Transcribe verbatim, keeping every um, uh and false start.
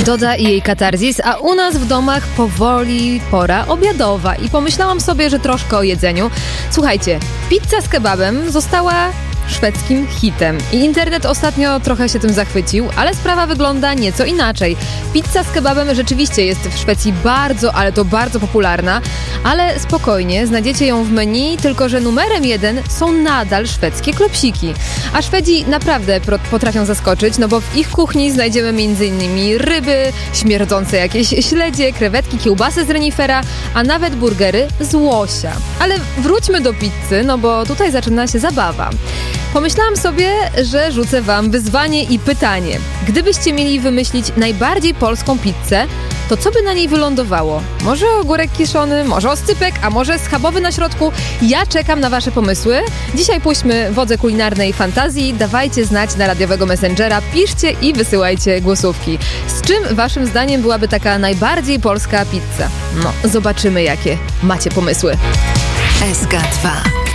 Doda i jej katarzis, a u nas w domach powoli pora obiadowa i pomyślałam sobie, że troszkę o jedzeniu. Słuchajcie, pizza z kebabem została szwedzkim hitem i internet ostatnio trochę się tym zachwycił, ale sprawa wygląda nieco inaczej. Pizza z kebabem rzeczywiście jest w Szwecji bardzo, ale to bardzo popularna, ale spokojnie, znajdziecie ją w menu, tylko że numerem jeden są nadal szwedzkie klopsiki. A Szwedzi naprawdę potrafią zaskoczyć, no bo w ich kuchni znajdziemy między innymi ryby, śmierdzące jakieś śledzie, krewetki, kiełbasy z renifera, a nawet burgery z łosia. Ale wróćmy do pizzy, no bo tutaj zaczyna się zabawa. Pomyślałam sobie, że rzucę wam wyzwanie i pytanie. Gdybyście mieli wymyślić najbardziej polską pizzę, to co by na niej wylądowało? Może ogórek kiszony, może oscypek, a może schabowy na środku? Ja czekam na wasze pomysły. Dzisiaj puśćmy wodze kulinarnej fantazji. Dawajcie znać na radiowego Messengera, piszcie i wysyłajcie głosówki. Z czym waszym zdaniem byłaby taka najbardziej polska pizza? No, zobaczymy, jakie macie pomysły. S K dwa.